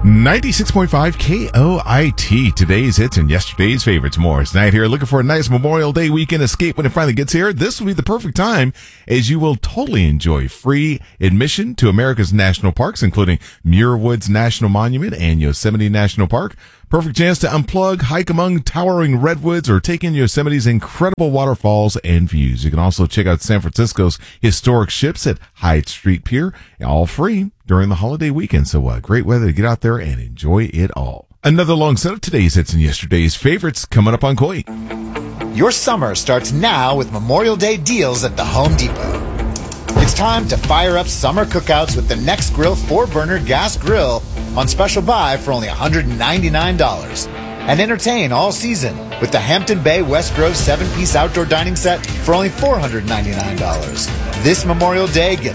96.5 KOIT. Today's hits and yesterday's favorites. Morris Knight here, looking for a nice Memorial Day weekend escape when it finally gets here. This will be the perfect time, as you will totally enjoy free admission to America's national parks, including Muir Woods National Monument and Yosemite National Park. Perfect chance to unplug, hike among towering redwoods, or take in Yosemite's incredible waterfalls and views. You can also check out San Francisco's historic ships at Hyde Street Pier, all free during the holiday weekend. So great weather to get out there and enjoy it all. Another long set of today's hits and yesterday's favorites coming up on KOIT. Your summer starts now with Memorial Day deals at the Home Depot. It's time to fire up summer cookouts with the Nextgrill 4-burner gas grill on special buy for only $199. And entertain all season with the Hampton Bay West Grove 7-piece outdoor dining set for only $499. This Memorial Day, get